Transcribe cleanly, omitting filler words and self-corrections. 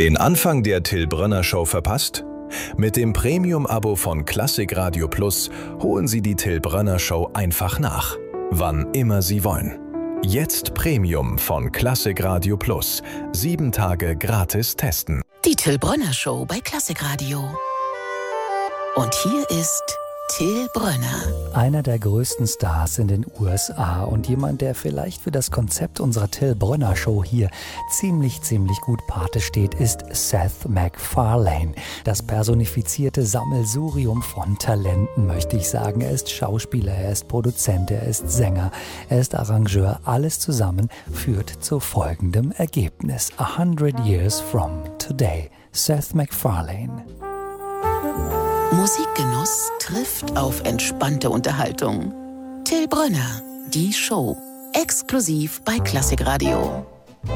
Den Anfang der Till Brönner Show verpasst? Mit dem Premium-Abo von Klassik Radio Plus holen Sie die Till Brönner Show einfach nach, wann immer Sie wollen. Jetzt Premium von Klassik Radio Plus. 7 Tage gratis testen. Die Till Brönner Show bei Klassik Radio. Und hier ist Till Brönner. Einer der größten Stars in den USA und jemand, der vielleicht für das Konzept unserer Till Brönner Show hier ziemlich gut Pate steht, ist Seth MacFarlane. Das personifizierte Sammelsurium von Talenten, möchte ich sagen. Er ist Schauspieler, er ist Produzent, er ist Sänger, er ist Arrangeur. Alles zusammen führt zu folgendem Ergebnis. 100 Years from Today. Seth MacFarlane. Musikgenuss trifft auf entspannte Unterhaltung. Till Brönner, die Show. Exklusiv bei Klassik Radio.